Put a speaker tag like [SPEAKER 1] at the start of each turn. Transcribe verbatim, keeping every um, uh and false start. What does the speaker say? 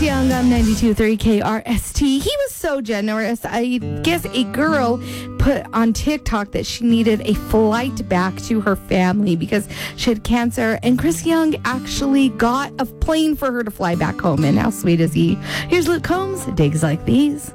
[SPEAKER 1] Young on ninety-two point three K R S T. He was so generous. I guess a girl put on TikTok that she needed a flight back to her family because she had cancer, and Chris Young actually got a plane for her to fly back home. And how sweet is he? Here's Luke Combs, Digs Like These.